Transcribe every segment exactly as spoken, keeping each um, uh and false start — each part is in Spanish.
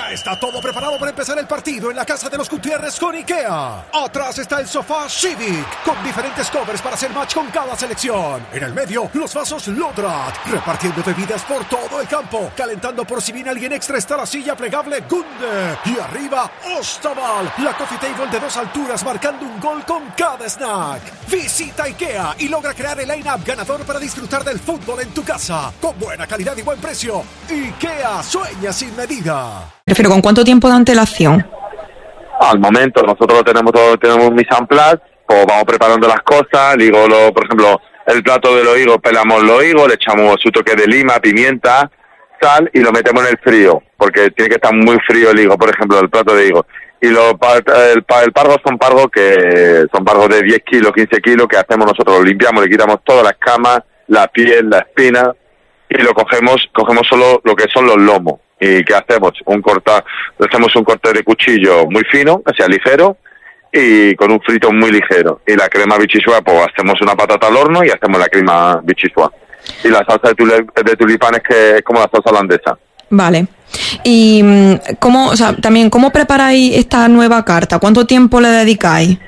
Ya está todo preparado para empezar el partido en la casa de los Gutiérrez con IKEA. Atrás está el sofá Civic, con diferentes covers para hacer match con cada selección. En el medio, los vasos Lodrat, repartiendo bebidas por todo el campo. Calentando por si viene alguien extra está la silla plegable Gunde. Y arriba, Ostaval, la coffee table de dos alturas marcando un gol con cada snack. Visita IKEA y logra crear el line-up ganador para disfrutar del fútbol en tu casa. Con buena calidad y buen precio. IKEA, sueña sin medida. Prefiero, ¿con cuánto tiempo de antelación? Al momento, nosotros lo tenemos todo, tenemos un mise en place, pues vamos preparando las cosas, digo, lo, por ejemplo, el plato de los higos, pelamos los higos, le echamos su toque de lima, pimienta, sal y lo metemos en el frío, porque tiene que estar muy frío el higo, por ejemplo, el plato de higos. Y los el, el pargos son pargos que son pargos de diez kilos, quince kilos, que hacemos nosotros, lo limpiamos, le quitamos todas las escamas, la piel, la espina, y lo cogemos, cogemos solo lo que son los lomos. ¿Y qué hacemos? Un corta, hacemos un corte de cuchillo muy fino, o sea, ligero, y con un frito muy ligero. Y la crema vichyssoise, pues hacemos una patata al horno y hacemos la crema vichyssoise. Y la salsa de, tule, de tulipanes, que es como la salsa holandesa. Vale. Y cómo, o sea, también, ¿cómo preparáis esta nueva carta? ¿Cuánto tiempo le dedicáis?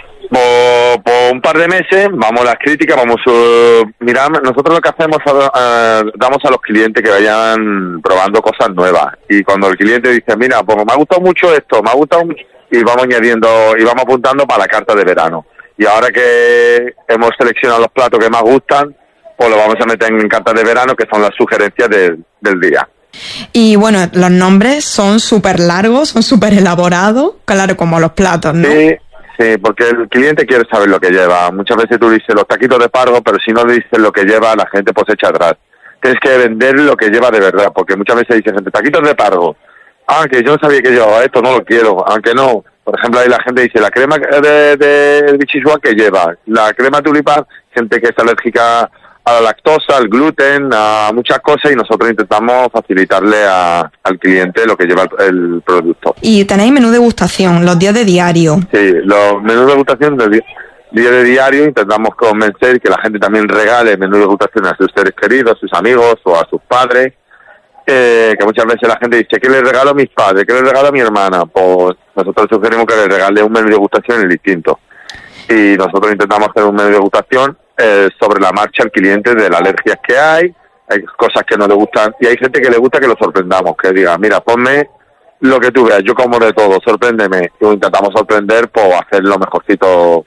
Por, por un par de meses, vamos a las críticas, vamos a mirar, nosotros lo que hacemos, uh, damos a los clientes que vayan probando cosas nuevas, y cuando el cliente dice, mira, pues me ha gustado mucho esto, me ha gustado mucho, y vamos añadiendo, y vamos apuntando para la carta de verano, y ahora que hemos seleccionado los platos que más gustan, pues lo vamos a meter en cartas de verano, que son las sugerencias de, del día. Y bueno, los nombres son súper largos, son súper elaborados, claro, como los platos, ¿no? Sí. Sí, porque el cliente quiere saber lo que lleva. Muchas veces tú dices los taquitos de pargo, pero si no le dices lo que lleva, la gente pues echa atrás. Tienes que vender lo que lleva de verdad, porque muchas veces dice gente, taquitos de pargo. Ah, que yo no sabía que llevaba esto, no lo quiero. Aunque no, por ejemplo, ahí la gente dice, la crema de, de vichyssoise que lleva, la crema tulipán, gente que es alérgica a la lactosa, al gluten, a muchas cosas, y nosotros intentamos facilitarle a, al cliente lo que lleva el, el producto. Y tenéis menú degustación, los días de diario. Sí, los menús de degustación del día, día de diario intentamos convencer que la gente también regale menú de degustación a sus seres queridos, a sus amigos o a sus padres, eh, que muchas veces la gente dice, ¿qué le regalo a mis padres? ¿Qué le regalo a mi hermana? Pues nosotros sugerimos que le regale un menú de degustación distinto. Y nosotros intentamos hacer un menú de degustación Eh, sobre la marcha al cliente de las alergias que hay, hay cosas que no le gustan, y hay gente que le gusta que lo sorprendamos, que diga, mira, ponme lo que tú veas, yo como de todo, sorpréndeme, y intentamos sorprender por hacer lo mejorcito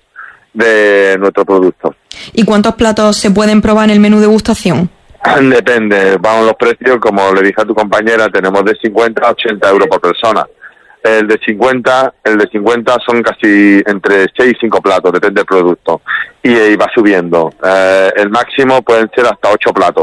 de nuestro producto. ¿Y cuántos platos se pueden probar en el menú degustación? Depende, vamos, los precios, como le dije a tu compañera, tenemos de cincuenta a ochenta euros por persona. El de cincuenta, el de cincuenta son casi entre seis y cinco platos, depende del producto. Y, y va subiendo. Eh, el máximo pueden ser hasta ocho platos.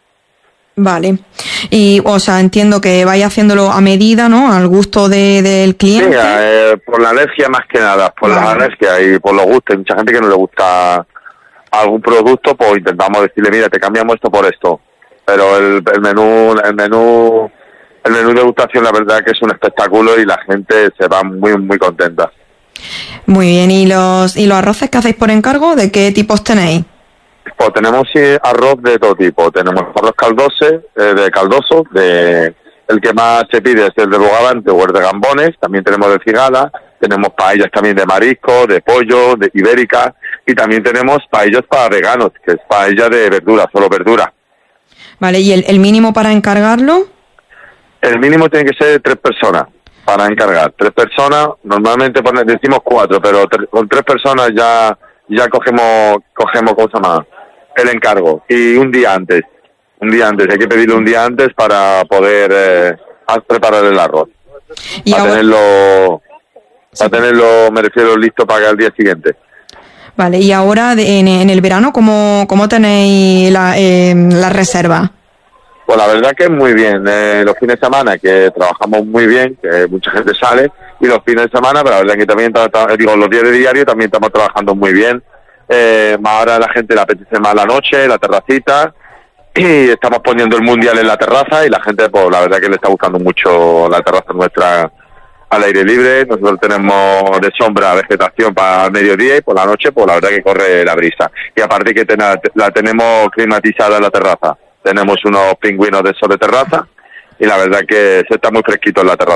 Vale. Y, o sea, entiendo que vaya haciéndolo a medida, ¿no? Al gusto de, del cliente. Sí, eh, por la alergia más que nada, por vale. la alergia y por los gustos. Hay mucha gente que no le gusta algún producto, pues intentamos decirle, mira, te cambiamos esto por esto. Pero el, el menú, el menú... El menú de degustación, la verdad que es un espectáculo y la gente se va muy, muy contenta. Muy bien, ¿y los y los arroces que hacéis por encargo, de qué tipos tenéis? Pues tenemos sí, arroz de todo tipo. Tenemos arroz caldose, eh, de caldoso, de el que más se pide es el de bogavante o el de gambones. También tenemos de cigala, tenemos paellas también de marisco, de pollo, de ibérica, y también tenemos paellas para veganos, que es paella de verdura, solo verdura. Vale, ¿y el, el mínimo para encargarlo? El mínimo tiene que ser de tres personas para encargar. Tres personas, normalmente decimos cuatro, pero tre- con tres personas ya ya cogemos cogemos cosa más el encargo. Y un día antes, un día antes, hay que pedirle un día antes para poder eh, preparar el arroz. ¿Y para ahora? tenerlo, sí. para tenerlo, me refiero, listo para el día siguiente. Vale, y ahora de, en, en el verano, ¿cómo, cómo tenéis la, eh, la reserva? Pues la verdad que muy bien, eh, los fines de semana que trabajamos muy bien, que mucha gente sale, y los fines de semana, pero la verdad que también, tra- tra- digo, los días de diario también estamos trabajando muy bien, eh, ahora a la gente le apetece más la noche, la terracita, y estamos poniendo el mundial en la terraza, y la gente, pues la verdad que le está buscando mucho la terraza nuestra al aire libre. Nosotros tenemos de sombra vegetación para mediodía, y por la noche, pues la verdad que corre la brisa, y aparte que ten- la tenemos climatizada en la terraza. Tenemos unos pingüinos de sol de terraza y la verdad que se está muy fresquito en la terraza.